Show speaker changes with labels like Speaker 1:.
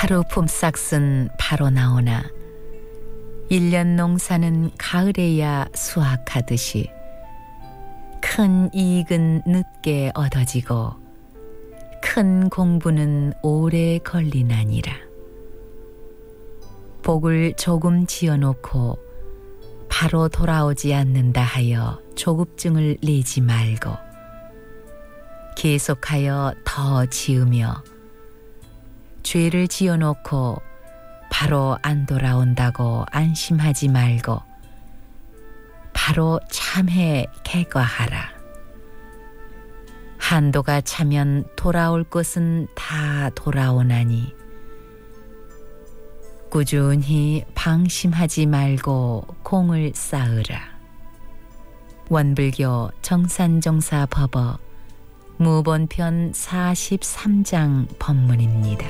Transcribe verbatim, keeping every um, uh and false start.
Speaker 1: 하루 품삯은 바로 나오나 일 년 농사는 가을에야 수확하듯이 큰 이익은 늦게 얻어지고 큰 공부는 오래 걸리나니라. 복을 조금 지어놓고 바로 돌아오지 않는다 하여 조급증을 내지 말고 계속하여 더 지으며 죄를 지어놓고 바로 안 돌아온다고 안심하지 말고 바로 참해 개과하라. 한도가 차면 돌아올 것은 다 돌아오나니 꾸준히 방심하지 말고 공을 쌓으라. 원불교 정산정사 법어 무본편 사십삼 장 법문입니다.